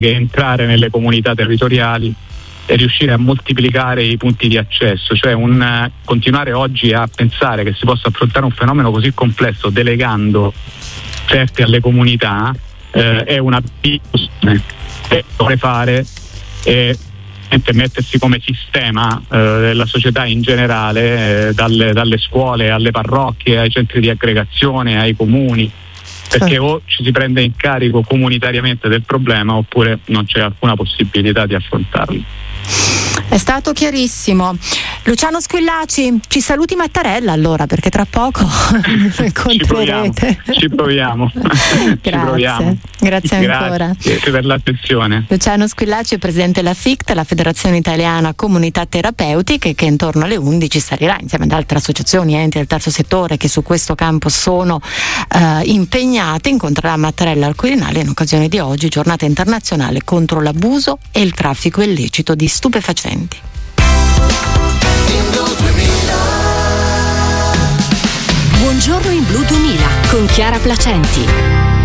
entrare nelle comunità territoriali e riuscire a moltiplicare i punti di accesso, cioè continuare oggi a pensare che si possa affrontare un fenomeno così complesso delegando certi alle comunità è una abitudine che vuole fare e mettersi come sistema della società in generale, dalle scuole alle parrocchie, ai centri di aggregazione, ai comuni, perché o ci si prende in carico comunitariamente del problema oppure non c'è alcuna possibilità di affrontarlo. È stato chiarissimo. Luciano Squillaci, ci saluti Mattarella allora, perché tra poco lo incontrerete. Ci proviamo. Grazie ancora. Grazie per l'attenzione. Luciano Squillaci è presidente della FICT, la Federazione Italiana Comunità Terapeutiche, che intorno alle 11 salirà insieme ad altre associazioni, enti del terzo settore che su questo campo sono impegnate. Incontrerà Mattarella al Quirinale in occasione di oggi, giornata internazionale contro l'abuso e il traffico illecito di stupefacenti. Buongiorno in Blu 2000 con Chiara Placenti.